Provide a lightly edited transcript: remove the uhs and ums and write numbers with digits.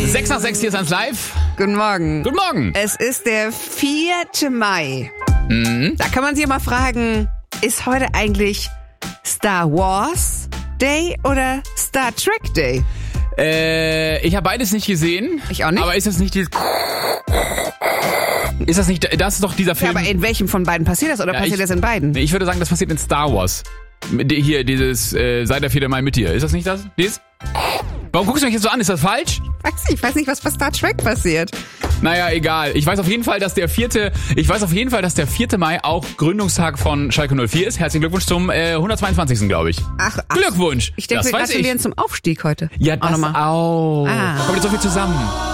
6 nach 6, hier ist eins live. Guten Morgen. Guten Morgen. Es ist der 4. Mai. Da kann man sich mal fragen, ist heute eigentlich Star Wars Day oder Star Trek Day? Ich habe beides nicht gesehen. Ich auch nicht. Aber ist das nicht dieses... Ist das nicht... Das ist doch dieser Ja, Film... aber in welchem von beiden passiert das? Oder passiert das in beiden? Ich würde sagen, das passiert in Star Wars. Hier, dieses sei der 4. Mai mit dir. Ist das nicht das? Dies? Warum guckst du mich jetzt so an? Ist das falsch? Ich weiß nicht, was bei Star Trek passiert. Naja, egal. Ich weiß auf jeden Fall, dass der 4. Mai auch Gründungstag von Schalke 04 ist. Herzlichen Glückwunsch zum 122. glaube ich. Ach. Glückwunsch. Ich denke, das wir weiß gratulieren zum Aufstieg heute. Ja, das auch. Ah. Kommt jetzt so viel zusammen.